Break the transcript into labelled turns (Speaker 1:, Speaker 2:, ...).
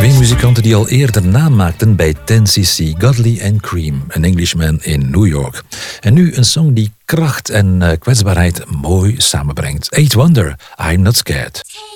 Speaker 1: Twee muzikanten die al eerder naam maakten bij 10cc, Godley en Cream, An Englishman in New York. En nu een song die kracht en kwetsbaarheid mooi samenbrengt. 8 Wonder, I'm Not Scared.